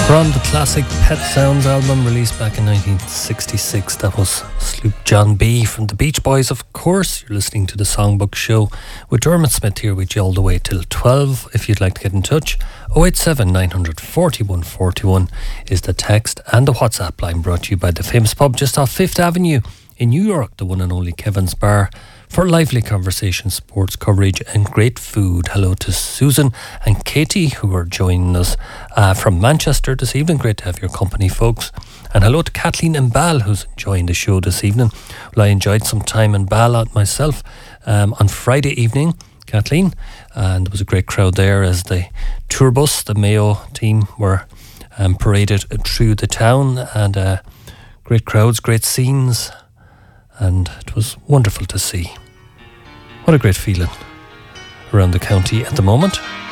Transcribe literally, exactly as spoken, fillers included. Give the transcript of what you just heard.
From the classic Pet Sounds album released back in nineteen sixty-six, that was Sloop John B from the Beach Boys, of course. You're listening to the Songbook Show with Dermot Smith here with you all the way till twelve. If you'd like to get in touch, oh eight seven, nine four one, four one one is the text, and the WhatsApp line brought to you by the famous pub just off Fifth Avenue in New York, the one and only Kevin's Bar, for lively conversation, sports coverage and great food. Hello to Susan and Katie, who are joining us uh, from Manchester this evening. Great to have your company, folks. And hello to Kathleen and Bal, who's enjoying the show this evening. Well, I enjoyed some time in Bal myself um, on Friday evening, Kathleen, and there was a great crowd there as the tour bus, the Mayo team, were um, paraded through the town, and uh, great crowds, great scenes, and it was wonderful to see. What a great feeling around the county at the moment.